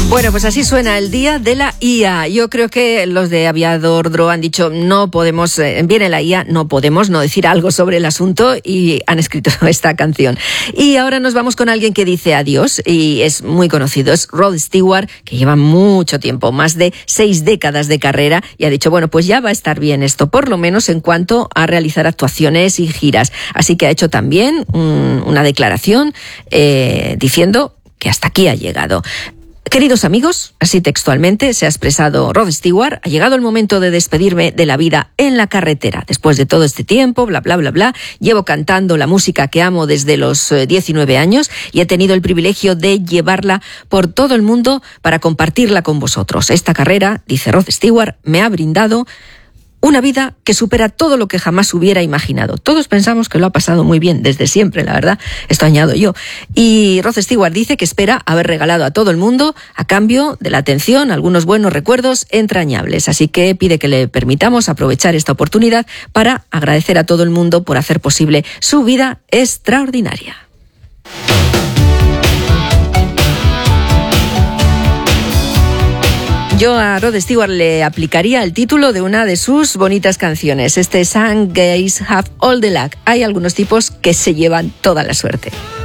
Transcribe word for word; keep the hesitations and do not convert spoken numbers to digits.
Bueno, pues así suena el día de la I A. Yo creo que los de Aviador Dro han dicho no podemos, eh, viene la I A, no podemos no decir algo sobre el asunto y han escrito esta canción. Y ahora nos vamos con alguien que dice adiós y es muy conocido, es Rod Stewart, que lleva mucho tiempo, más de seis décadas de carrera y ha dicho, bueno, pues ya va a estar bien esto, por lo menos en cuanto a realizar actuaciones y giras. Así que ha hecho también un, una declaración eh, diciendo que hasta aquí ha llegado. Queridos amigos, así textualmente se ha expresado Rod Stewart, ha llegado el momento de despedirme de la vida en la carretera. Después de todo este tiempo, bla, bla, bla, bla, llevo cantando la música que amo desde los diecinueve años y he tenido el privilegio de llevarla por todo el mundo para compartirla con vosotros. Esta carrera, dice Rod Stewart, me ha brindado una vida que supera todo lo que jamás hubiera imaginado. Todos pensamos que lo ha pasado muy bien desde siempre, la verdad, esto añado yo. Y Rod Stewart dice que espera haber regalado a todo el mundo, a cambio de la atención, algunos buenos recuerdos entrañables. Así que pide que le permitamos aprovechar esta oportunidad para agradecer a todo el mundo por hacer posible su vida extraordinaria. Yo a Rod Stewart le aplicaría el título de una de sus bonitas canciones. Este Some Guys Have All the Luck. Hay algunos tipos que se llevan toda la suerte.